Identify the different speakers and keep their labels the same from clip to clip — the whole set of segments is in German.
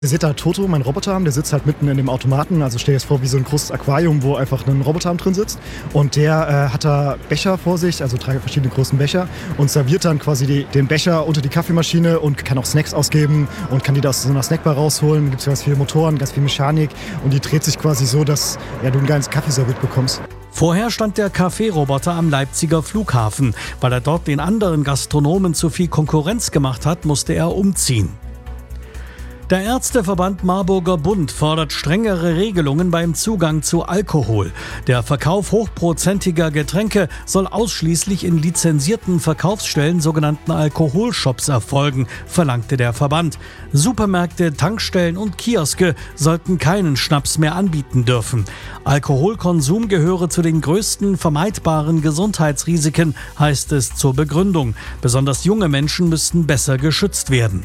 Speaker 1: Ihr seht da Toto, mein Roboterarm, der sitzt halt mitten in dem Automaten. Also stell dir das vor wie so ein großes Aquarium, wo einfach ein Roboterarm drin sitzt. Und der hat da Becher vor sich, also 3 verschiedene großen Becher. Und serviert dann quasi den Becher unter die Kaffeemaschine und kann auch Snacks ausgeben und kann die da aus so einer Snackbar rausholen. Da gibt es ganz viele Motoren, ganz viel Mechanik. Und die dreht sich quasi so, dass du einen geilen Kaffee serviert bekommst.
Speaker 2: Vorher stand der Kaffeeroboter am Leipziger Flughafen. Weil er dort den anderen Gastronomen zu viel Konkurrenz gemacht hat, musste er umziehen. Der Ärzteverband Marburger Bund fordert strengere Regelungen beim Zugang zu Alkohol. Der Verkauf hochprozentiger Getränke soll ausschließlich in lizenzierten Verkaufsstellen, sogenannten Alkoholshops, erfolgen, verlangte der Verband. Supermärkte, Tankstellen und Kioske sollten keinen Schnaps mehr anbieten dürfen. Alkoholkonsum gehöre zu den größten vermeidbaren Gesundheitsrisiken, heißt es zur Begründung. Besonders junge Menschen müssten besser geschützt werden.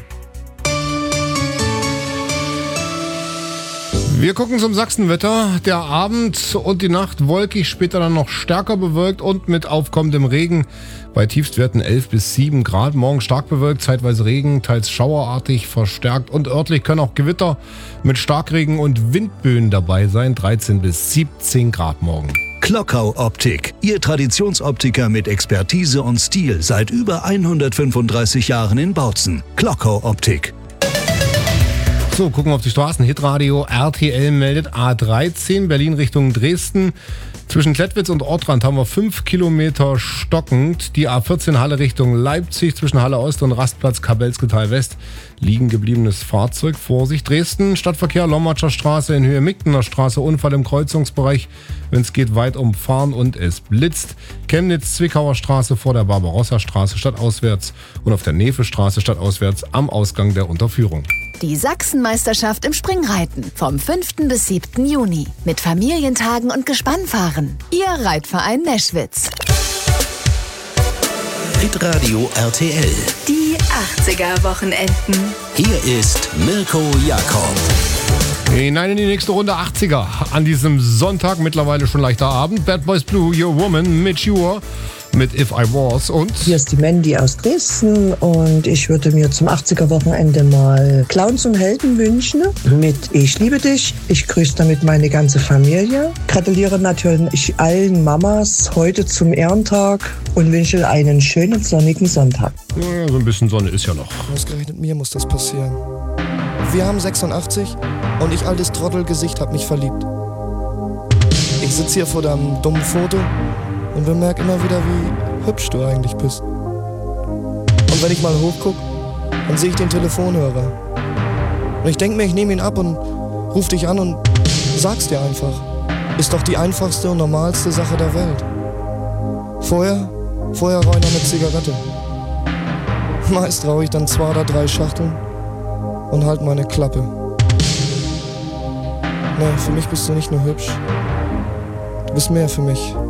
Speaker 3: Wir gucken zum Sachsenwetter. Der Abend und die Nacht wolkig, später dann noch stärker bewölkt und mit aufkommendem Regen. Bei Tiefstwerten 11 bis 7 Grad. Morgen stark bewölkt, zeitweise Regen, teils schauerartig, verstärkt und örtlich können auch Gewitter mit Starkregen und Windböen dabei sein. 13 bis 17 Grad morgen.
Speaker 4: Klockau Optik, Ihr Traditionsoptiker mit Expertise und Stil seit über 135 Jahren in Bautzen. Klockau Optik.
Speaker 3: So, gucken wir auf die Straßen. Hitradio RTL meldet A13 Berlin Richtung Dresden. Zwischen Klettwitz und Ortrand haben wir 5 Kilometer stockend. Die A14 Halle Richtung Leipzig zwischen Halle Ost und Rastplatz Kabelsketal West. Liegen gebliebenes Fahrzeug. Vorsicht. Dresden, Stadtverkehr, Lommatscher Straße in Höhe Migdener Straße. Unfall im Kreuzungsbereich. Wenn es geht, weit umfahren und es blitzt. Chemnitz, Zwickauer Straße vor der Barbarossa-Straße stadtauswärts. Und auf der Nefe-Straße stadtauswärts am Ausgang der Unterführung.
Speaker 5: Die Sachsenmeisterschaft im Springreiten vom 5. bis 7. Juni. Mit Familientagen und Gespannfahren. Ihr Reitverein Meschwitz.
Speaker 4: Hitradio RTL.
Speaker 5: Die 80er-Wochenenden.
Speaker 4: Hier ist Mirko Jakob.
Speaker 3: Hinein in die nächste Runde 80er. An diesem Sonntag, mittlerweile schon leichter Abend. Bad Boys Blue, Your Woman, Mature mit If I Was und...
Speaker 6: Hier ist die Mandy aus Dresden und ich würde mir zum 80er-Wochenende mal Clowns und Helden wünschen mit Ich liebe dich. Ich grüße damit meine ganze Familie. Gratuliere natürlich allen Mamas heute zum Ehrentag und wünsche einen schönen sonnigen Sonntag.
Speaker 3: Ja, so ein bisschen Sonne ist ja noch.
Speaker 7: Ausgerechnet mir muss das passieren. Wir haben 86 und ich, altes Trottelgesicht, hab mich verliebt. Ich sitze hier vor deinem dummen Foto und bemerke immer wieder, wie hübsch du eigentlich bist. Und wenn ich mal hochguck, dann sehe ich den Telefonhörer. Und ich denke mir, ich nehme ihn ab und ruf dich an und sag's dir einfach. Ist doch die einfachste und normalste Sache der Welt. Vorher rauche ich noch eine Zigarette. Meist rauche ich dann 2 oder 3 Schachteln und halt meine Klappe. Nee, für mich bist du nicht nur hübsch. Du bist mehr für mich.